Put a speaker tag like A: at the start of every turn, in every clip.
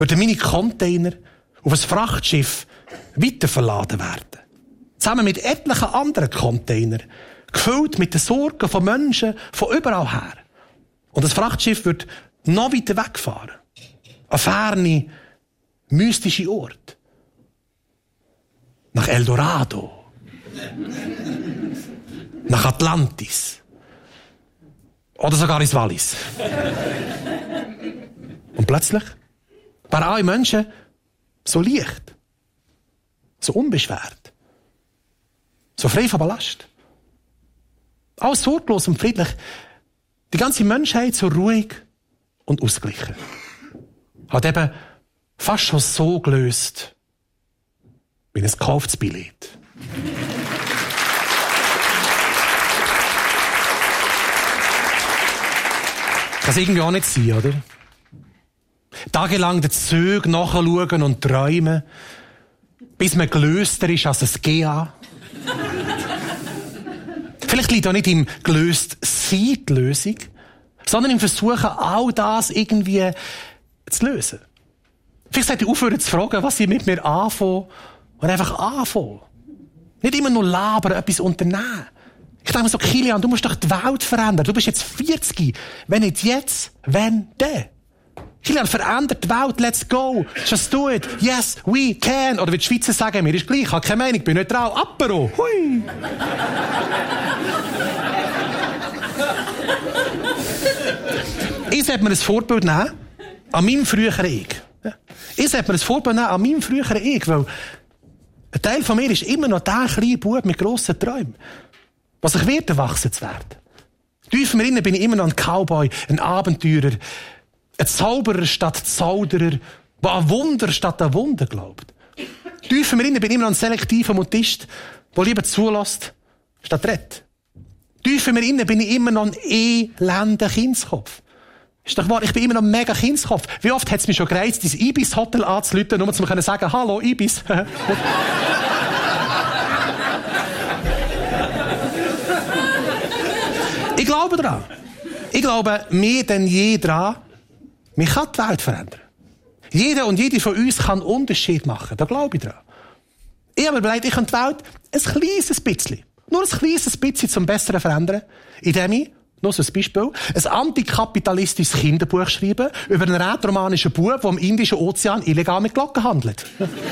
A: würden meine Container auf ein Frachtschiff weiterverladen werden. Zusammen mit etlichen anderen Containern, gefüllt mit den Sorgen von Menschen von überall her. Und das Frachtschiff wird noch weiter wegfahren. An ferne, mystische Ort. Nach Eldorado. Nach Atlantis. Oder sogar ins Wallis. Und plötzlich waren alle Menschen so leicht, so unbeschwert, so frei von Ballast. Alles sorglos und friedlich. Die ganze Menschheit so ruhig und ausgeglichen. Hat eben fast schon so gelöst wie ein gekauftes Billett. Kann es irgendwie auch nicht sein, oder? Tagelang den Zügen nachschauen und träumen, bis man gelöster ist als ein GA. Vielleicht liegt auch nicht im Gelöst-Sein die Lösung, sondern im Versuchen, all das irgendwie zu lösen. Vielleicht sollte ich aufhören zu fragen, was ich mit mir anfange, und einfach anfangen. Nicht immer nur labern, etwas unternehmen. Ich denke mir so, Kilian, du musst doch die Welt verändern. Du bist jetzt 40. Wenn nicht jetzt, wenn dann? Kilian, verändert die Welt, let's go. Just do it. Yes, we can. Oder wie die Schweizer sagen, mir ist gleich, ich habe keine Meinung, bin neutral. Apero. Hui. Ich sollte mir ein Vorbild nehmen an meinem früheren Ich. Ich sollte mir ein Vorbild nehmen an meinem früheren Ich, weil ein Teil von mir ist immer noch der kleine Bub mit grossen Träumen, was ich werde, erwachsen zu werden. Tief in mir innen bin ich immer noch ein Cowboy, ein Abenteurer, ein Zauberer statt Zauderer, der an Wunder statt an Wunder glaubt. Tief in mir innen bin ich immer noch ein selektiver Mutist, der lieber zulässt, statt redet. Tief in mir innen bin ich immer noch ein elender Kindskopf. Ist doch wahr, ich bin immer noch ein mega Kindskopf. Wie oft hat es mich schon gereizt, dieses Ibis-Hotel anzurufen, nur um zu sagen, hallo, Ibis. Ich glaube daran. Ich glaube mehr denn je daran, man kann die Welt verändern. Jeder und jede von uns kann einen Unterschied machen. Da glaube ich daran. Ich habe mir überlegt, ich kann die Welt ein kleines bisschen, nur ein kleines bisschen zum Besseren verändern, indem ich, noch so ein Beispiel, ein antikapitalistisches Kinderbuch schreiben über einen rätoromanischen Bub, der im Indischen Ozean illegal mit Glocken handelt.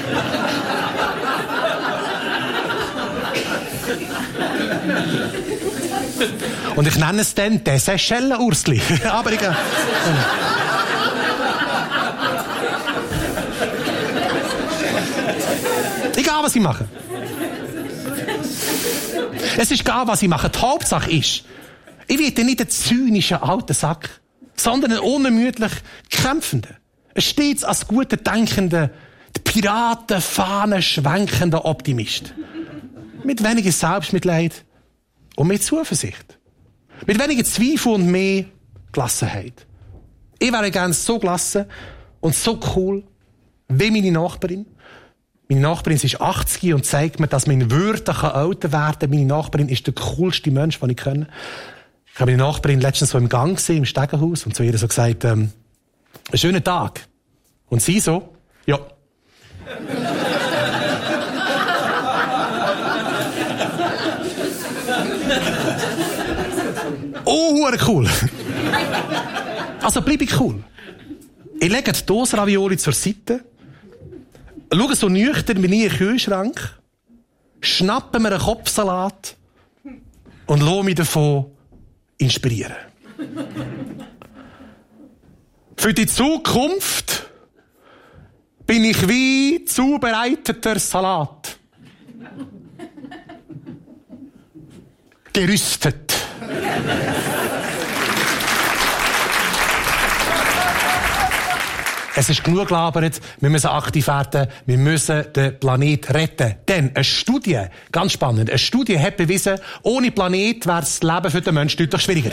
A: Und ich nenne es dann «Der Seychellen-Ursli». Aber ich... Egal, was ich mache. Es ist egal, was ich mache. Die Hauptsache ist, ich werde nicht ein zynischer alter Sack, sondern ein unermüdlich kämpfender, ein stets als guter denkender, die Piratenfahnen schwenkender Optimist. Mit weniger Selbstmitleid und mit Zuversicht. Mit weniger Zweifel und mehr Gelassenheit. Ich wäre gerne so gelassen und so cool wie meine Nachbarin. Meine Nachbarin ist 80 und zeigt mir, dass man in Würde älter werden kann. Meine Nachbarin ist der coolste Mensch, den ich kenne. Ich habe meine Nachbarin letztens so im Gang gesehen, im Stegenhaus, und zu ihr so gesagt, einen schönen Tag. Und sie so, ja. Oh, cool. Also bleib ich cool. Ich lege die Dose-Ravioli zur Seite, schaue so nüchtern wie nie in den Kühlschrank, schnappe mir einen Kopfsalat und lasse mich davon inspirieren. Für die Zukunft bin ich wie zubereiteter Salat. Gerüstet. Es ist genug gelabert, wir müssen aktiv werden, wir müssen den Planet retten. Denn eine Studie, ganz spannend, eine Studie hat bewiesen, ohne Planet wäre das Leben für den Menschen deutlich schwieriger.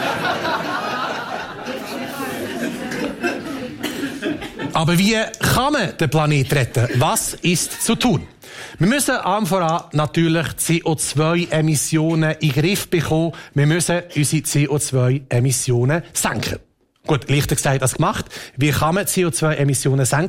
A: Aber wie kann man den Planet retten? Was ist zu tun? Wir müssen voran natürlich CO2-Emissionen in den Griff bekommen. Wir müssen unsere CO2-Emissionen senken. Gut, leichter gesagt als gemacht. Wie kann man CO2-Emissionen senken?